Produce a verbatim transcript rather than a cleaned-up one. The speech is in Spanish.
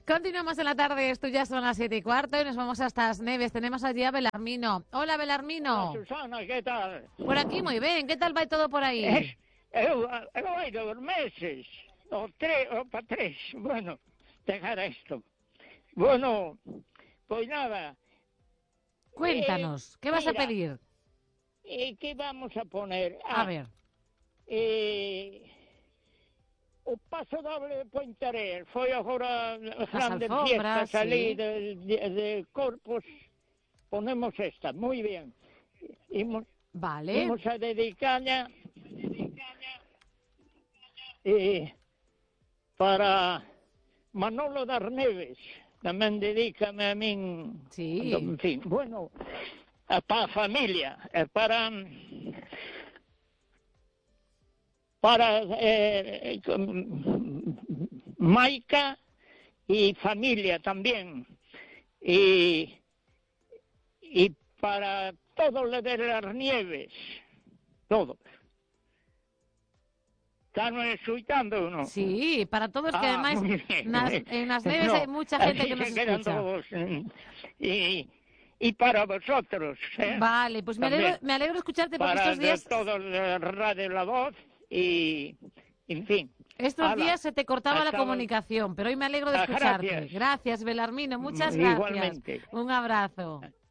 Continuamos en la tarde, esto ya son las siete y cuarto y nos vamos hasta las Neves. Tenemos allí a Belarmino. Hola, Belarmino. Hola, Susana, ¿qué tal? Por aquí muy bien, ¿qué tal va todo por aí? Eh, eu, eu hai dos meses, o tres, o pa tres, bueno, dejar esto. Bueno, pues nada. Cuéntanos, eh, ¿qué vas a mira, pedir? Eh, ¿Qué vamos a poner? A Ah, ver, eh, o paso doble de Pointerés foi agora las grande alfombras, fiesta, salí sí. de, de, de Corpus, ponemos esta, muy bien. Imos, Vale. imos a dedicarla eh, para Manolo das Neves, tamén dedícame a min, Sí. en fin, bueno, para a familia, eh, para para eh, Maica y familia también, y, y para todo lo de las Nieves, todo. ¿Están escuchando o no? Sí, para todos, que Ah, además muy bien. nas, en las Neves No, hay mucha gente así que nos se quedan escucha. todos. Y, y para vosotros, ¿eh? Vale, pues me alegro, También. me alegro escucharte porque Para estos días, de todo de Radio La Voz y, en fin. estos Hala, días se te cortaba la hasta- comunicación, pero hoy me alegro de Ah, escucharte. gracias. Gracias, Belarmino, muchas gracias. Igualmente. Un abrazo.